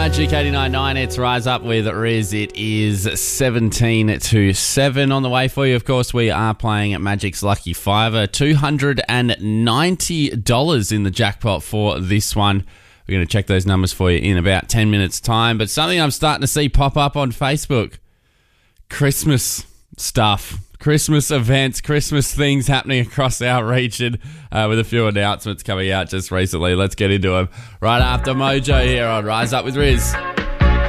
Magic 89.9, it's Rise Up with Riz. It is 17 to 7 on the way for you. Of course, we are playing at Magic's Lucky Fiver. $290 in the jackpot for this one. We're going to check those numbers for you in about 10 minutes' time. But something I'm starting to see pop up on Facebook. Christmas stuff. Christmas events, Christmas things happening across our region with a few announcements coming out just recently. Let's get into them right after Mojo here on Rise Up with Riz.